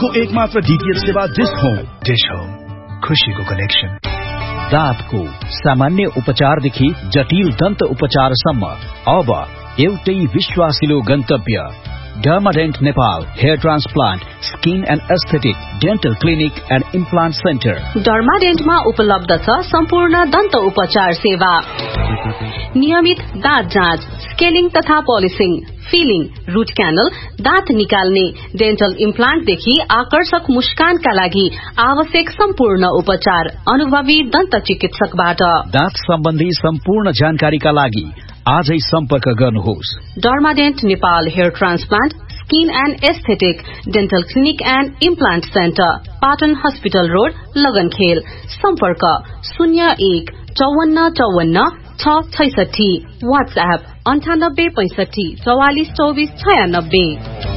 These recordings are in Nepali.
देशको एकमात्र डीटीएच सेवा डिश होम, खुशीको कनेक्सन। दाँतको सामान्य उपचारदेखि जटिल दन्त उपचारसम्म अब एउटै विश्वासिलो गन्तव्य डर्माडेन्ट Nepal hair transplant skin and aesthetic dental clinic and implant centre. डर्माडेन्टमा उपलब्ध छ सम्पूर्ण दन्त उपचार सेवा, नियमित दाँत जाँच, स्केलिङ तथा पोलिसिङ, फिलिङ, रूट क्यानल, दाँत निकाल्ने, डेन्टल इम्प्लान्टदेखि आकर्षक मुस्कानका लागि आवश्यक सम्पूर्ण उपचार अनुभवी दन्त चिकित्सकबाट। दाँत सम्बन्धी सम्पूर्ण जानकारीका लागि आजै सम्पर्क गर्नुहोस्। डर्माडेन्ट Nepal hair transplant skin and aesthetic dental clinic and implant centre, Patan hospital road, लगनखेल। सम्पर्क 01 54 54 666, वाट्सएप 98 65 44 24 96।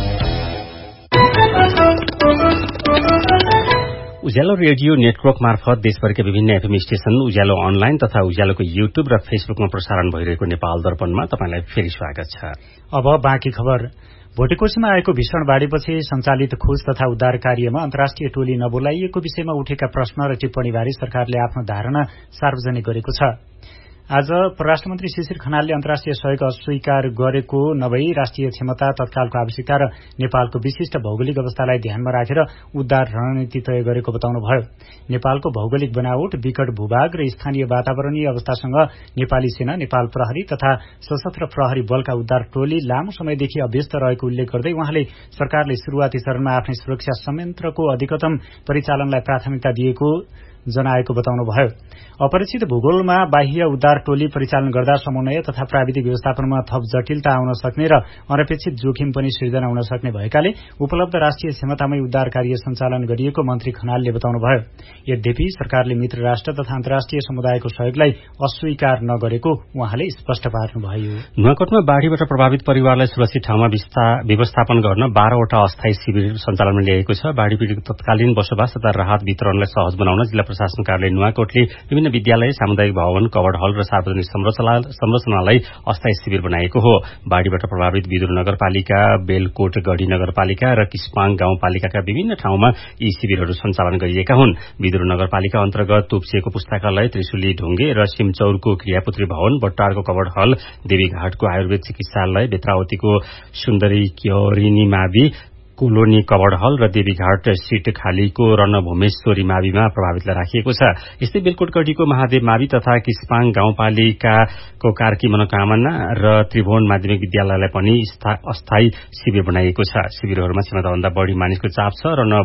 उज्यालो रेडियो नेटवर्क मार्फत देशभरका विभिन्न एफएम स्टेशन, उज्यालो अनलाइन तथा उज्यालोको युट्युब र फेसबुकमा प्रसारण भइरहेको नेपाल दर्पणमा तपाईलाई फेरि स्वागत छ। अब बाँकी खबर। भोटेकोशीमा आएको भीषण बाढ़ीपछि सञ्चालित खोज तथा उद्धार कार्यमा अन्तर्राष्ट्रिय टोली नबोलाइएको विषयमा उठेका प्रश्न र टिप्पणीबारे सरकारले आफ्नो धारणा सार्वजनिक गरेको छ। आज परराष्ट्र मन्त्री शिशिर खनालले अन्तर्राष्ट्रिय सहयोग अस्वीकार गरेको नभई राष्ट्रिय क्षमता, तत्कालको आवश्यकता र नेपालको विशिष्ट भौगोलिक अवस्थालाई ध्यानमा राखेर उद्धार रणनीति तय गरेको बताउनुभयो। नेपालको भौगोलिक बनावट, विकट भूभाग र स्थानीय वातावरणीय अवस्थासँग नेपाली सेना, नेपाल प्रहरी तथा सशस्त्र प्रहरी बलका उद्धार टोली लामो समयदेखि अभ्यस्त रहेको उल्लेख गर्दै उहाँले सरकारले शुरूआती चरणमा आफ्नै सुरक्षा संयन्त्रको अधिकतम परिचालनलाई प्राथमिकता दिएको जनाएको बताउनुभयो। अपरिचित भूगोलमा बाह्य उद्धार टोली परिचालन गर्दा समन्वय तथा प्राविधिक व्यवस्थापनमा थप जटिलता आउन सक्ने र अनपेक्षित जोखिम पनि सिर्जना हुन सक्ने भएकाले उपलब्ध राष्ट्रिय क्षमतामै उद्धार कार्य सञ्चालन गरिएको मन्त्री खनालले बताउनुभयो। यद्यपि सरकारले मित्र राष्ट्र तथा अन्तर्राष्ट्रिय समुदायको सहयोगलाई अस्वीकार नगरेको उहाँले स्पष्ट पार्नुभयो। नुवाकोटमा बाढ़ीबाट प्रभावित परिवारलाई सुरक्षित ठाउँमा व्यवस्थापन गर्न 12 वटा अस्थायी शिविर सञ्चालनमा ल्याएको छ। बाढ़ी पीड़ितको तत्कालीन बसोबास तथा राहत वितरणलाई सहज बनाउन जिल्ला प्रशासन कार्यालय नुवाकोटले विभिन्न विद्यालय, सामुदायिक भवन, कवर्ड हल र सार्वजनिक संरचनालाई अस्थायी शिविर बनाएको हो। बाढ़ीबाट प्रभावित विदुर नगरपालिका, बेलकोट गढ़ी नगरपालिका र किस्पाङ गाउँपालिकाका विभिन्न ठाउँमा यी शिविरहरू सञ्चालन गरिएका हुन्। विदुर नगरपालिका अन्तर्गत तोप्सिएको पुस्तकालय, त्रिशुली ढुङ्गे र सिमचौरको क्रियापुत्री भवन, बट्टारको कवर्ड हल, देवीघाटको आयुर्वेद चिकित्सालय, बेत्रावतीको सुन्दरी क्योरिनी मावि कोलोनी कवर्ड हल र देवीघाट सीट खालीको रणभूमेश्वरी माविमा प्रभावितलाई राखिएको छ। यस्तै बेलकोटगढीको महादेव मावि तथा किस्पाङ गाउँपालिकाको कार्की मनोकामना र त्रिभुवन माध्यमिक विद्यालयलाई पनि अस्थायी शिविर बनाइएको छ। शिविरहरूमा क्षमताभन्दा बढ़ी मानिसको चाप छ र